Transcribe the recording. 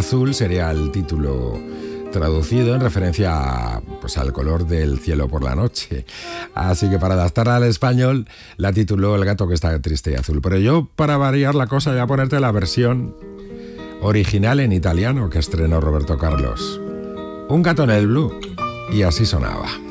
azul sería el título traducido en referencia pues, al color del cielo por la noche. Así que para adaptarla al español la tituló El gato que está triste y azul. Pero yo, para variar la cosa, voy a ponerte la versión original en italiano que estrenó Roberto Carlos. Un gato en el blu. Y así sonaba.